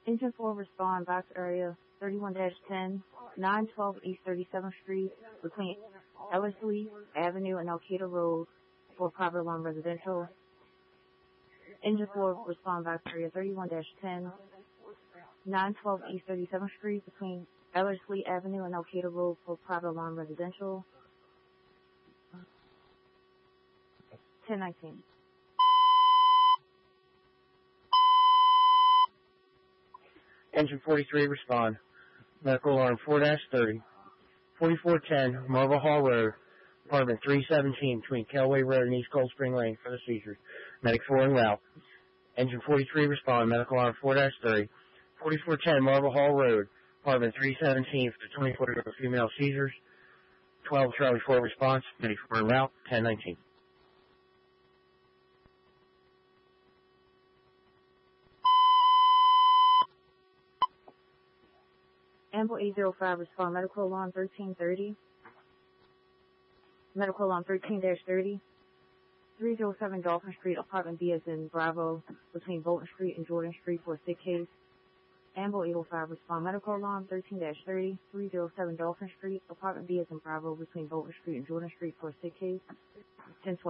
Engine 4 respond box area 31-10, 912 East 37th Street between Ellerslie Avenue and Alcata Road for private alarm residential. Engine 4 respond box area 31-10, 912 East 37th Street between Ellerslie Avenue and Alcata Road for private alarm residential. 1019. Engine 43 respond. Medical alarm 4-30, 4410 Marble Hall Road, apartment 317 between Kelway Road and East Cold Spring Lane for the seizures. Medic 4 en route. Engine 43 respond. Medical alarm 4-30, 4410 Marble Hall Road, apartment 317 for the 24-year-old female seizures. 12 Charlie 4 response. Medic 4 en route. 1019. Amble 805 respond. Medical alarm 1330. Medical alarm 13-30. 307 Dolphin Street, apartment B as in Bravo, between Bolton Street and Jordan Street for a sick case. Amble 805 respond. Medical alarm 13-30. 307 Dolphin Street, apartment B as in Bravo, between Bolton Street and Jordan Street for a sick case. 1020.